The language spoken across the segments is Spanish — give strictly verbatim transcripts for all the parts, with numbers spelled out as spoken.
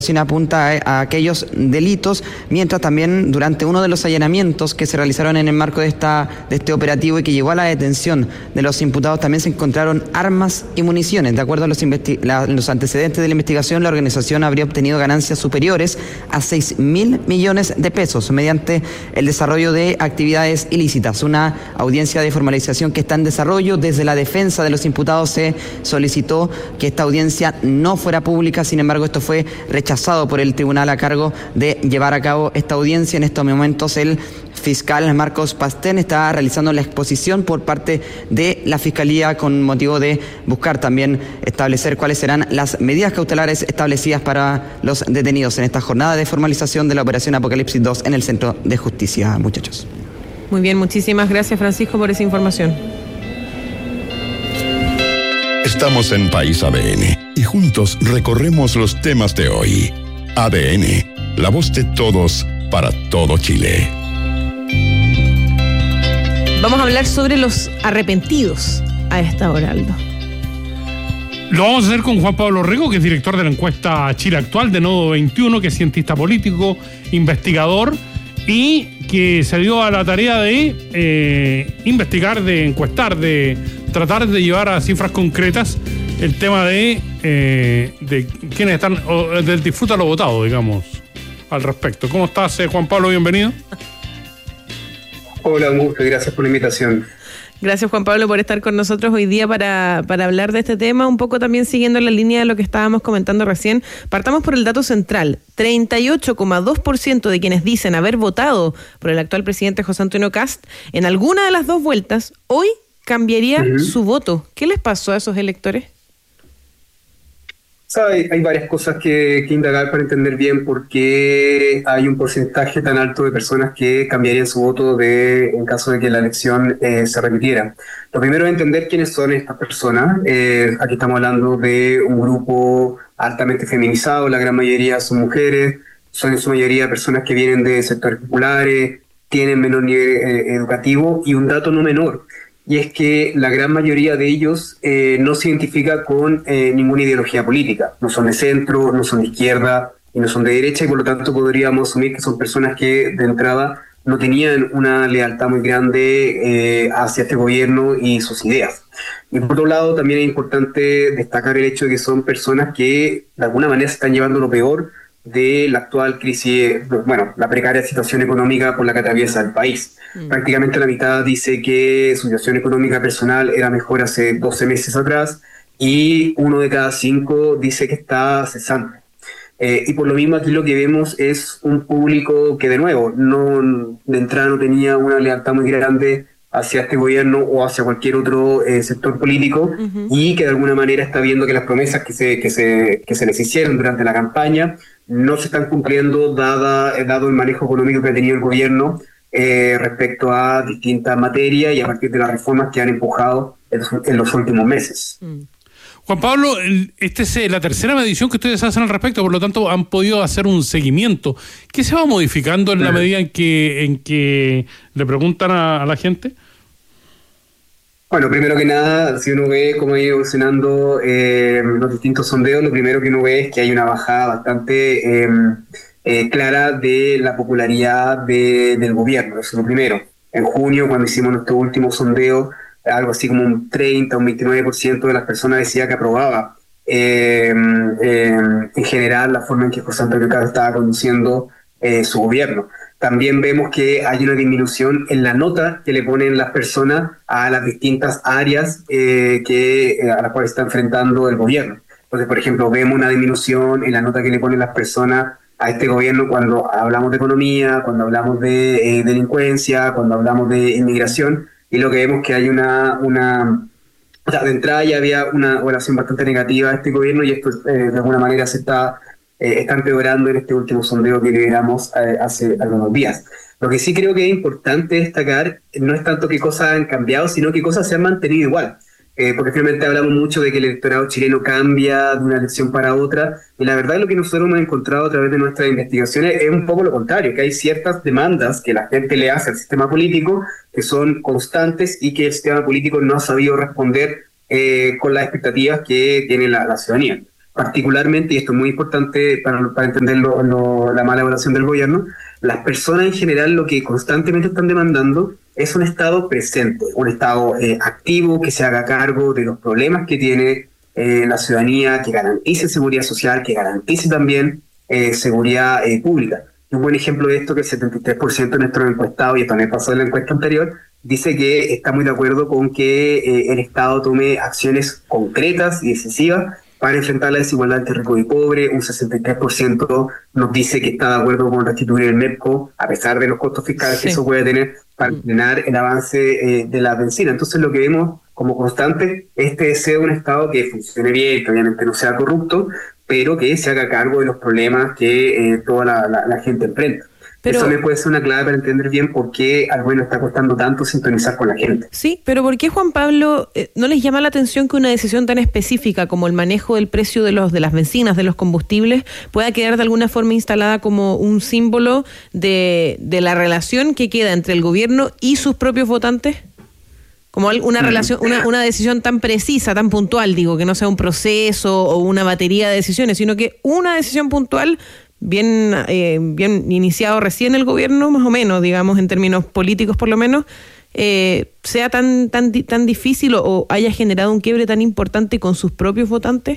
apunta a, a aquellos delitos, mientras también durante uno de los allanamientos que se realizaron en el marco de esta de este operativo y que llegó a la detención de los imputados, también se encontraron armas y municiones. De acuerdo a los, investi- la, los antecedentes de la investigación, la organización habría obtenido ganancias superiores a seis mil millones de pesos mediante el desarrollo de actividades ilícitas. Una audiencia de formalización que está en desarrollo. Desde la defensa de los imputados se solicitó que esta audiencia no fuera pública, sin embargo esto fue rechazado por el tribunal a cargo de llevar a cabo esta audiencia. En estos momentos el fiscal Marcos Pastén está realizando la exposición por parte de la Fiscalía con motivo de buscar también establecer cuáles serán las medidas cautelares establecidas para los detenidos en esta jornada de formalización de la Operación Apocalipsis dos en el Centro de Justicia, muchachos. Muy bien, muchísimas gracias, Francisco, por esa información. Estamos en País A D N y juntos recorremos los temas de hoy. A D N, la voz de todos para todo Chile. Vamos a hablar sobre los arrepentidos a esta hora, Aldo. Lo vamos a hacer con Juan Pablo Rego, que es director de la encuesta Chile Actual de Nodo veintiuno, que es cientista político, investigador y que se dio a la tarea de eh, investigar, de encuestar, de tratar de llevar a cifras concretas el tema de, eh, de quienes están, o del disfruta lo votado, digamos, al respecto. ¿Cómo estás, eh, Juan Pablo? Bienvenido. Hola, un gusto y gracias por la invitación. Gracias, Juan Pablo, por estar con nosotros hoy día para, para hablar de este tema, un poco también siguiendo la línea de lo que estábamos comentando recién. Partamos por el dato central. treinta y ocho coma dos por ciento de quienes dicen haber votado por el actual presidente José Antonio Kast en alguna de las dos vueltas, hoy cambiaría uh-huh. su voto. ¿Qué les pasó a esos electores? Hay, hay varias cosas que, que indagar para entender bien por qué hay un porcentaje tan alto de personas que cambiarían su voto de, en caso de que la elección eh, se repitiera. Lo primero es entender quiénes son estas personas. Eh, aquí estamos hablando de un grupo altamente feminizado, la gran mayoría son mujeres, son en su mayoría personas que vienen de sectores populares, tienen menor nivel eh, educativo, y un dato no menor, y es que la gran mayoría de ellos eh, no se identifica con eh, ninguna ideología política. No son de centro, no son de izquierda y no son de derecha, y por lo tanto podríamos asumir que son personas que de entrada no tenían una lealtad muy grande eh, hacia este gobierno y sus ideas. Y por otro lado, también es importante destacar el hecho de que son personas que de alguna manera se están llevando lo peor de la actual crisis, bueno, la precaria situación económica por la que atraviesa el país. Mm. Prácticamente la mitad dice que su situación económica personal era mejor hace doce meses atrás, y uno de cada cinco dice que está cesante. Eh, y por lo mismo aquí lo que vemos es un público que de nuevo no de entrada no tenía una lealtad muy grande hacia este gobierno o hacia cualquier otro eh, sector político, uh-huh. y que de alguna manera está viendo que las promesas que se, que se, que se les hicieron durante la campaña no se están cumpliendo dada, dado el manejo económico que ha tenido el gobierno eh, respecto a distintas materias y a partir de las reformas que han empujado en, en los últimos meses. Mm. Juan Pablo, esta es la tercera medición que ustedes hacen al respecto, por lo tanto han podido hacer un seguimiento. ¿Qué se va modificando en la medida en que, en que le preguntan a, a la gente? Bueno, primero que nada, si uno ve cómo ha ido evolucionando eh, los distintos sondeos, lo primero que uno ve es que hay una bajada bastante eh, eh, clara de la popularidad de, del gobierno. Eso es lo primero. En junio, cuando hicimos nuestro último sondeo, algo así como un treinta, un veintinueve por ciento de las personas decía que aprobaba eh, eh, en general la forma en que José Antonio Kast estaba conduciendo eh, su gobierno. También vemos que hay una disminución en la nota que le ponen las personas a las distintas áreas eh, que, eh, a las cuales está enfrentando el gobierno. Entonces, por ejemplo, vemos una disminución en la nota que le ponen las personas a este gobierno cuando hablamos de economía, cuando hablamos de eh, delincuencia, cuando hablamos de inmigración, y lo que vemos es que hay una... una o sea, de entrada ya había una relación bastante negativa a este gobierno, y esto eh, de alguna manera se está... Eh, está empeorando en este último sondeo que liberamos eh, hace algunos días. Lo que sí creo que es importante destacar no es tanto qué cosas han cambiado, sino qué cosas se han mantenido igual. Eh, porque finalmente hablamos mucho de que el electorado chileno cambia de una elección para otra, y la verdad lo que nosotros hemos encontrado a través de nuestras investigaciones es un poco lo contrario, que hay ciertas demandas que la gente le hace al sistema político que son constantes y que el sistema político no ha sabido responder eh, con las expectativas que tiene la, la ciudadanía. particularmente, y esto es muy importante para, para entender lo, lo, la mala evaluación del gobierno, las personas en general lo que constantemente están demandando es un Estado presente, un Estado eh, activo, que se haga cargo de los problemas que tiene eh, la ciudadanía, que garantice seguridad social, que garantice también eh, seguridad eh, pública. Un buen ejemplo de esto que el setenta y tres por ciento de nuestros encuestados, y también pasó en la encuesta anterior, dice que está muy de acuerdo con que eh, el Estado tome acciones concretas y decisivas para enfrentar la desigualdad entre rico y pobre. Un sesenta y tres por ciento nos dice que está de acuerdo con restituir el MEPCO, a pesar de los costos fiscales sí. que eso puede tener, para frenar el avance eh, de la benzina. Entonces lo que vemos como constante es este deseo de un Estado que funcione bien, que obviamente no sea corrupto, pero que se haga cargo de los problemas que eh, toda la, la, la gente enfrenta. Pero, eso me puede ser una clave para entender bien por qué al bueno está costando tanto sintonizar con la gente. Sí, pero ¿por qué, Juan Pablo, eh, no les llama la atención que una decisión tan específica como el manejo del precio de los de las bencinas, de los combustibles, pueda quedar de alguna forma instalada como un símbolo de, de la relación que queda entre el gobierno y sus propios votantes? Como una relación, una, una decisión tan precisa, tan puntual, digo, que no sea un proceso o una batería de decisiones, sino que una decisión puntual bien eh, bien iniciado recién el gobierno, más o menos, digamos, en términos políticos por lo menos, eh, sea tan tan tan difícil o, o haya generado un quiebre tan importante con sus propios votantes?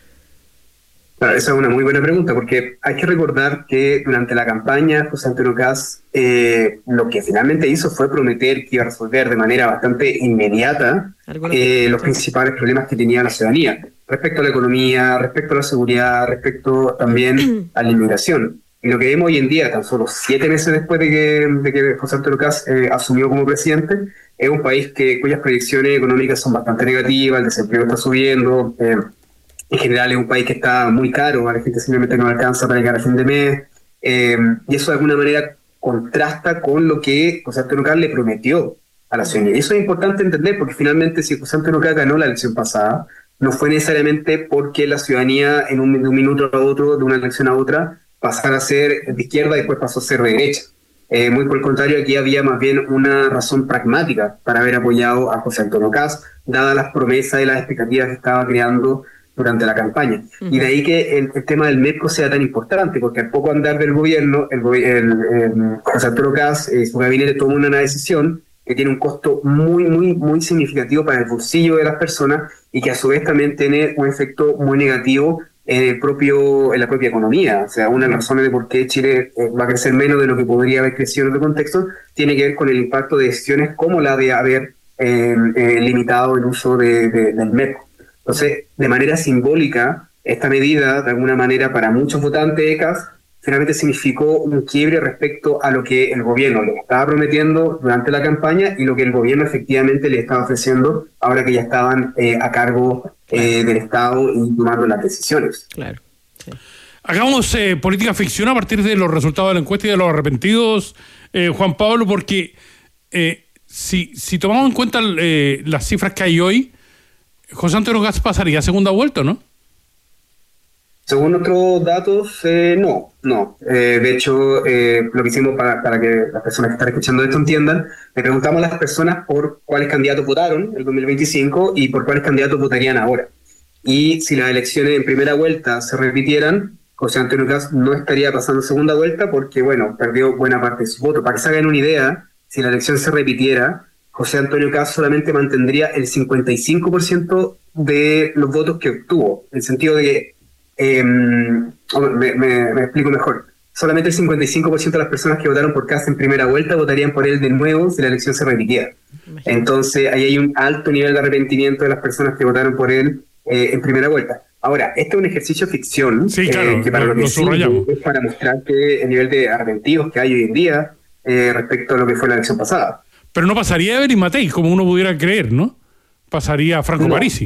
Claro, esa es una muy buena pregunta, porque hay que recordar que durante la campaña José Antonio Kast eh, lo que finalmente hizo fue prometer que iba a resolver de manera bastante inmediata eh, los principales problemas que tenía la ciudadanía, respecto a la economía, respecto a la seguridad, respecto también a la inmigración. Y lo que vemos hoy en día, tan solo siete meses después de que, de que José Antonio Kast eh, asumió como presidente, es un país que cuyas proyecciones económicas son bastante negativas, el desempleo está subiendo, eh, en general es un país que está muy caro, a la gente simplemente no alcanza para llegar a fin de mes, eh, y eso de alguna manera contrasta con lo que José Antonio Kast le prometió a la ciudadanía. Y eso es importante entender, porque finalmente si José Antonio Kast ganó la elección pasada, no fue necesariamente porque la ciudadanía en un, de un minuto a otro, de una elección a otra, pasara a ser de izquierda y después pasó a ser de derecha. Eh, muy por el contrario, aquí había más bien una razón pragmática para haber apoyado a José Antonio Kast, dadas las promesas y las expectativas que estaba creando durante la campaña. Uh-huh. Y de ahí que el, el tema del MEPCO sea tan importante, porque al poco andar del gobierno, el, el, el José Antonio Kast, eh, su gabinete tomó una decisión que tiene un costo muy, muy, muy significativo para el bolsillo de las personas y que a su vez también tiene un efecto muy negativo en, el propio, en la propia economía. O sea, una de las razones de por qué Chile eh, va a crecer menos de lo que podría haber crecido en otro contexto tiene que ver con el impacto de decisiones como la de haber eh, eh, limitado el uso de, de, del MEPCO. Entonces, de manera simbólica, esta medida, de alguna manera, para muchos votantes de Kast, finalmente significó un quiebre respecto a lo que el gobierno le estaba prometiendo durante la campaña y lo que el gobierno efectivamente le estaba ofreciendo ahora que ya estaban eh, a cargo eh, del Estado y tomando las decisiones. Claro. Sí. Hagamos eh, política ficción a partir de los resultados de la encuesta y de los arrepentidos, eh, Juan Pablo, porque eh, si, si tomamos en cuenta eh, las cifras que hay hoy, José Antonio Kast pasaría a segunda vuelta, ¿no? Según otros datos, eh, no, no. Eh, de hecho, eh, lo que hicimos para, para que las personas que están escuchando esto entiendan, le preguntamos a las personas por cuáles candidatos votaron el dos mil veinticinco y por cuáles candidatos votarían ahora. Y si las elecciones en primera vuelta se repitieran, José Antonio Kast no estaría pasando segunda vuelta porque, bueno, perdió buena parte de su voto. Para que se hagan una idea, si la elección se repitiera, José Antonio Kast solamente mantendría el cincuenta y cinco por ciento de los votos que obtuvo, en el sentido de que, eh, me, me, me explico mejor, solamente el cincuenta y cinco por ciento de las personas que votaron por Kast en primera vuelta votarían por él de nuevo si la elección se repitiera. Imagínate. Entonces ahí hay un alto nivel de arrepentimiento de las personas que votaron por él eh, en primera vuelta. Ahora, este es un ejercicio ficción, sí, claro, eh, que para lo, lo que sí es para mostrar que el nivel de arrepentidos que hay hoy en día eh, respecto a lo que fue la elección pasada. Pero no pasaría a Evelyn Matei, como uno pudiera creer, ¿no? Pasaría a Franco no. Parisi.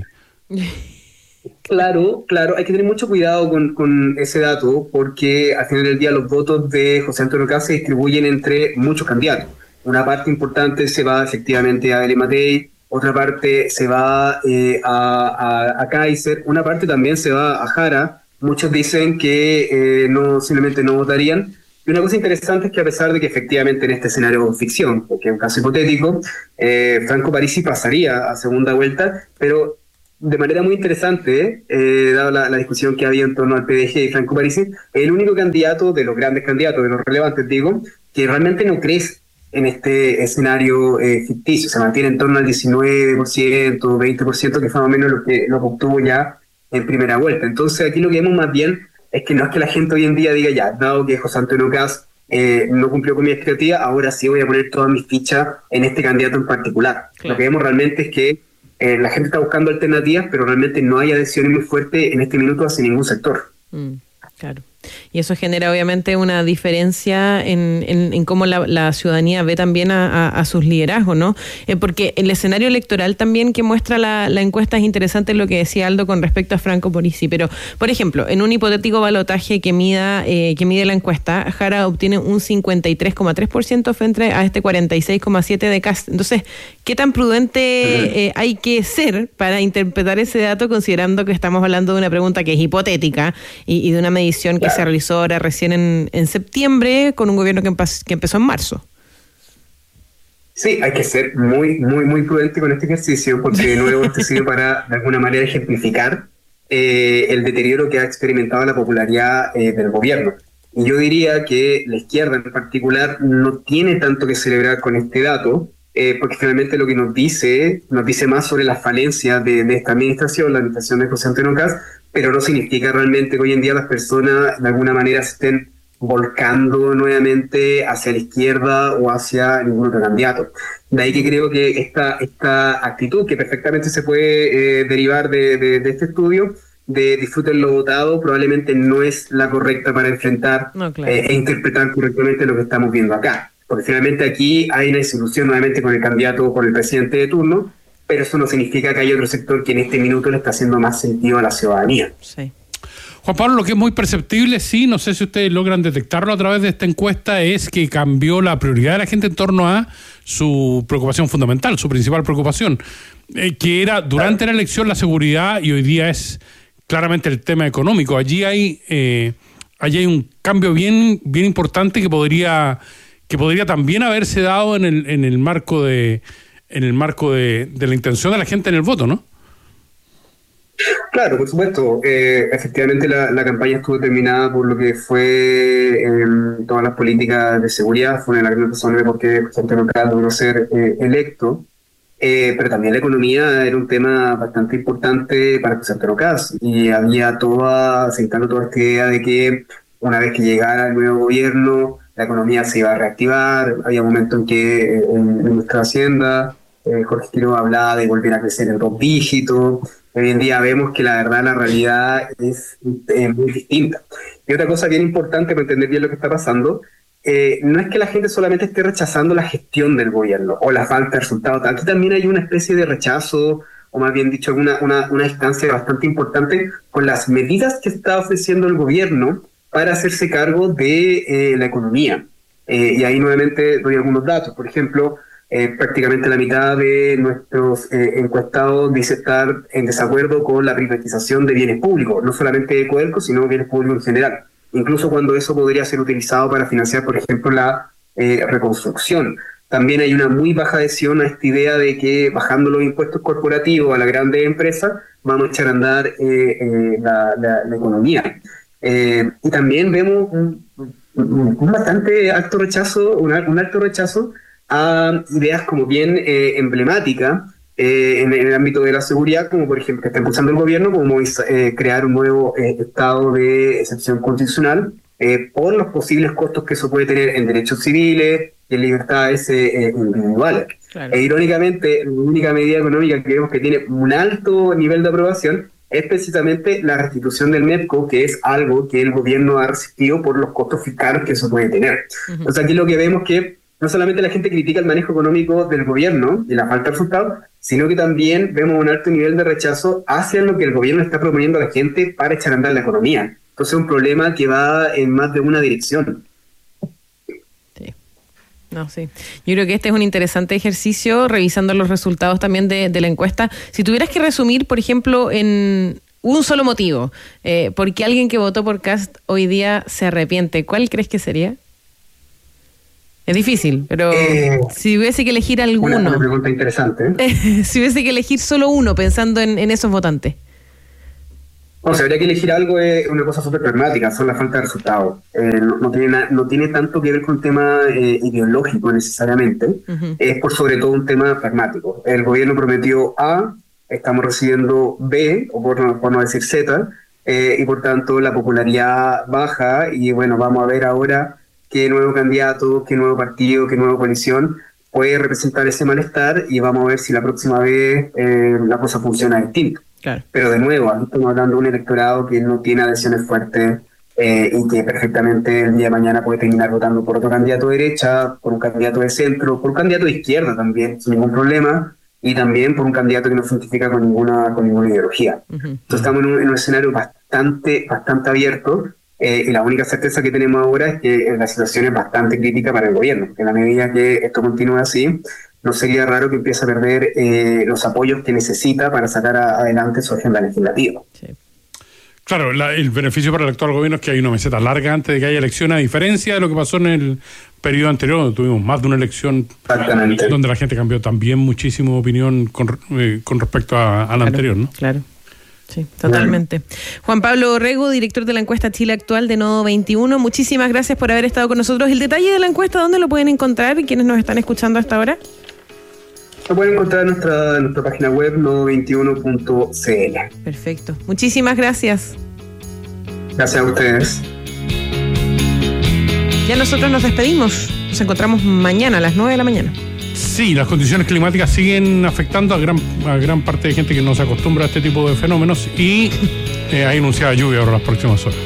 Claro, claro, hay que tener mucho cuidado con, con ese dato, porque al final del día los votos de José Antonio Kast se distribuyen entre muchos candidatos. Una parte importante se va efectivamente a Evelyn Matei, otra parte se va eh, a, a, a Kaiser, una parte también se va a Jara. Muchos dicen que eh, no simplemente no votarían. Y una cosa interesante es que a pesar de que efectivamente en este escenario de ficción, porque es un caso hipotético, eh, Franco Parisi pasaría a segunda vuelta, pero de manera muy interesante, eh, dado la, la discusión que había en torno al P D G y Franco Parisi, el único candidato de los grandes candidatos, de los relevantes, digo, que realmente no crece en este escenario eh, ficticio. Se mantiene en torno al diecinueve por ciento, veinte por ciento, que fue más o menos lo que, lo que obtuvo ya en primera vuelta. Entonces aquí lo que vemos más bien es que no es que la gente hoy en día diga, ya, dado que José Antonio Kast eh, no cumplió con mi expectativa, ahora sí voy a poner todas mis fichas en este candidato en particular. Claro. Lo que vemos realmente es que eh, la gente está buscando alternativas, pero realmente no hay adhesiones muy fuertes en este minuto hacia ningún sector. Mm, claro. Y eso genera obviamente una diferencia en, en, en cómo la, la ciudadanía ve también a, a, a sus liderazgos, ¿no? Eh, porque el escenario electoral también que muestra la, la encuesta es interesante lo que decía Aldo con respecto a Franco Parisi. Pero, por ejemplo, en un hipotético balotaje que mida eh, que mide la encuesta, Jara obtiene un cincuenta y tres coma tres por ciento frente a este cuarenta y seis coma siete por ciento de Kast. Entonces, ¿qué tan prudente eh, hay que ser para interpretar ese dato, considerando que estamos hablando de una pregunta que es hipotética y, y de una medición que se realizó ahora recién en, en septiembre con un gobierno que, empe- que empezó en marzo? Sí, hay que ser muy, muy, muy prudente con este ejercicio, porque de nuevo este sirve para, de alguna manera, ejemplificar eh, el deterioro que ha experimentado la popularidad eh, del gobierno. Y yo diría que la izquierda en particular no tiene tanto que celebrar con este dato, eh, porque finalmente lo que nos dice, nos dice más sobre las falencias de, de esta administración, la administración de José Antonio Kast, pero no significa realmente que hoy en día las personas de alguna manera se estén volcando nuevamente hacia la izquierda o hacia ningún otro candidato. De ahí que creo que esta, esta actitud, que perfectamente se puede eh, derivar de, de, de este estudio, de disfruten lo votado, probablemente no es la correcta para enfrentar no, claro. eh, e interpretar correctamente lo que estamos viendo acá. Porque finalmente aquí hay una desilusión nuevamente con el candidato, con el presidente de turno, pero eso no significa que haya otro sector que en este minuto le está haciendo más sentido a la ciudadanía. Sí. Juan Pablo, lo que es muy perceptible, sí, no sé si ustedes logran detectarlo a través de esta encuesta, es que cambió la prioridad de la gente en torno a su preocupación fundamental, su principal preocupación, eh, que era durante la elección la seguridad, y hoy día es claramente el tema económico. Allí hay eh, allí hay un cambio bien, bien importante que podría, que podría también haberse dado en el, en el marco de en el marco de, de la intención de la gente en el voto, ¿no? Claro, por supuesto. Eh, efectivamente la, la campaña estuvo determinada por lo que fue eh, todas las políticas de seguridad, fue una de las grandes razones de por qué José Antonio Kast logró ser eh, electo, eh, pero también la economía era un tema bastante importante para José Antonio Kast, y había toda, se instaló toda esta idea de que una vez que llegara el nuevo gobierno, la economía se iba a reactivar. Había momentos en que eh, en, en nuestra hacienda Eh, Jorge Quiroga hablaba de volver a crecer en dos dígitos. Hoy en día vemos que la verdad, la realidad es eh, muy distinta. Y otra cosa bien importante para entender bien lo que está pasando, eh, no es que la gente solamente esté rechazando la gestión del gobierno o la falta de resultados. Aquí también hay una especie de rechazo, o más bien dicho, una, una, una distancia bastante importante con las medidas que está ofreciendo el gobierno para hacerse cargo de eh, la economía. Eh, y ahí nuevamente doy algunos datos. Por ejemplo, Eh, prácticamente la mitad de nuestros eh, encuestados dice estar en desacuerdo con la privatización de bienes públicos, no solamente de Codelco, sino bienes públicos en general, incluso cuando eso podría ser utilizado para financiar, por ejemplo, la eh, reconstrucción. También hay una muy baja adhesión a esta idea de que bajando los impuestos corporativos a las grandes empresas vamos a echar a andar eh, eh, la, la, la economía. Eh, y también vemos un, un, un bastante alto rechazo, un, un alto rechazo a ideas como bien eh, emblemáticas eh, en, en el ámbito de la seguridad, como por ejemplo que está impulsando el gobierno, como eh, crear un nuevo eh, estado de excepción constitucional eh, por los posibles costos que eso puede tener en derechos civiles y en libertades eh, individuales. Claro. E irónicamente, la única medida económica que vemos que tiene un alto nivel de aprobación es precisamente la restitución del MEPCO, que es algo que el gobierno ha resistido por los costos fiscales que eso puede tener. Uh-huh. Entonces aquí lo que vemos que no solamente la gente critica el manejo económico del gobierno y la falta de resultados, sino que también vemos un alto nivel de rechazo hacia lo que el gobierno está proponiendo a la gente para echar a andar la economía. Entonces es un problema que va en más de una dirección. Sí. No, sí. Yo creo que este es un interesante ejercicio, revisando los resultados también de, de la encuesta. Si tuvieras que resumir, por ejemplo, en un solo motivo, eh, por qué alguien que votó por Kast hoy día se arrepiente, ¿cuál crees que sería? Es difícil, pero eh, si hubiese que elegir alguno. Una, una pregunta interesante. ¿eh? Si hubiese que elegir solo uno, pensando en, en esos votantes. O sea, habría que elegir algo, es una cosa súper pragmática, son la falta de resultados. Eh, no, no, tiene na, no tiene tanto que ver con un tema eh, ideológico necesariamente, uh-huh. Es por sobre todo un tema pragmático. El gobierno prometió A, estamos recibiendo B, o por, por no decir Z, eh, y por tanto la popularidad baja, y bueno, vamos a ver ahora qué nuevo candidato, qué nuevo partido, qué nueva coalición puede representar ese malestar, y vamos a ver si la próxima vez eh, la cosa funciona distinto. Claro. Pero de nuevo, aquí estamos hablando de un electorado que no tiene adhesiones fuertes eh, y que perfectamente el día de mañana puede terminar votando por otro candidato de derecha, por un candidato de centro, por un candidato de izquierda también, sin ningún problema, y también por un candidato que no se identifica con ninguna, con ninguna ideología. Uh-huh. Entonces estamos en un, en un escenario bastante, bastante abierto, eh, y la única certeza que tenemos ahora es que la situación es bastante crítica para el gobierno. En la medida que esto continúe así, no sería raro que empiece a perder eh, los apoyos que necesita para sacar a, adelante su agenda legislativa. Sí. Claro, la, el beneficio para el actual gobierno es que hay una meseta larga antes de que haya elecciones, a diferencia de lo que pasó en el periodo anterior, donde tuvimos más de una elección donde la gente cambió también muchísimo opinión con, eh, con respecto a, a la claro, anterior, ¿no? Claro. Sí, totalmente. Bueno. Juan Pablo Rego, director de la encuesta Chile Actual de Nodo veintiuno, muchísimas gracias por haber estado con nosotros. El detalle de la encuesta, ¿dónde lo pueden encontrar y quienes nos están escuchando hasta ahora? Lo pueden encontrar en nuestra, en nuestra página web nodo veintiuno punto c l. Perfecto. Muchísimas gracias. Gracias a ustedes. Ya nosotros nos despedimos. Nos encontramos mañana a las nueve de la mañana. Sí, las condiciones climáticas siguen afectando a gran, a gran parte de gente que no se acostumbra a este tipo de fenómenos y eh, hay anunciada lluvia ahora las próximas horas.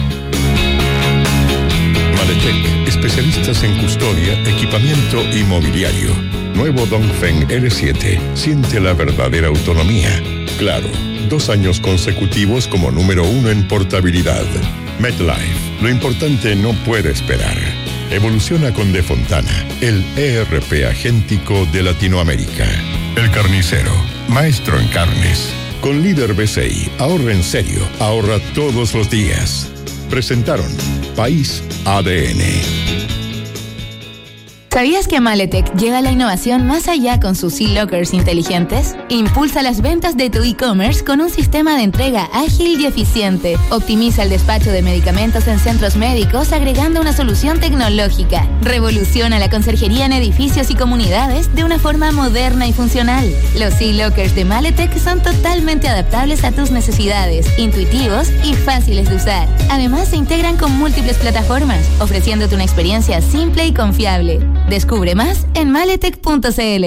Maletec, especialistas en custodia, equipamiento y mobiliario. Nuevo Dongfeng L siete. Siente la verdadera autonomía. Claro, dos años consecutivos como número uno en portabilidad. MetLife. Lo importante no puede esperar. Evoluciona con De Fontana, el E R P agéntico de Latinoamérica. El Carnicero. Maestro en carnes. Con Líder B C I. Ahorra en serio. Ahorra todos los días. Presentaron País A D N. ¿Sabías que Maletec lleva la innovación más allá con sus e-lockers inteligentes? Impulsa las ventas de tu e-commerce con un sistema de entrega ágil y eficiente. Optimiza el despacho de medicamentos en centros médicos agregando una solución tecnológica. Revoluciona la conserjería en edificios y comunidades de una forma moderna y funcional. Los e-lockers de Maletec son totalmente adaptables a tus necesidades, intuitivos y fáciles de usar. Además, se integran con múltiples plataformas, ofreciéndote una experiencia simple y confiable. Descubre más en maletec punto c l.